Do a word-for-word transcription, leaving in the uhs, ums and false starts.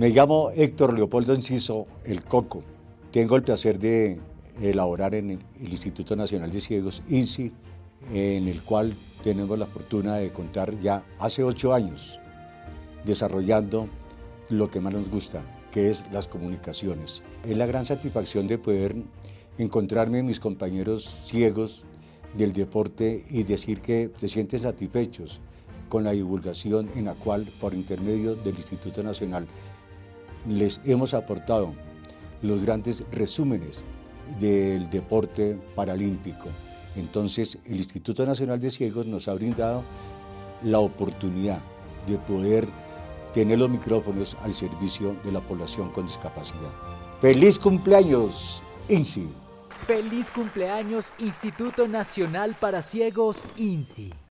Me llamo Héctor Leopoldo Enciso, el Coco. Tengo el placer de elaborar en el Instituto Nacional de Ciegos, I N S I, en el cual tenemos la fortuna de contar ya hace ocho años desarrollando lo que más nos gusta, que es las comunicaciones. Es la gran satisfacción de poder encontrarme en mis compañeros ciegos del deporte y decir que se sienten satisfechos con la divulgación en la cual, por intermedio del Instituto Nacional, les hemos aportado los grandes resúmenes del deporte paralímpico. Entonces, el Instituto Nacional de Ciegos nos ha brindado la oportunidad de poder tener los micrófonos al servicio de la población con discapacidad. ¡Feliz cumpleaños, I N S I! ¡Feliz cumpleaños, Instituto Nacional para Ciegos, I N S I!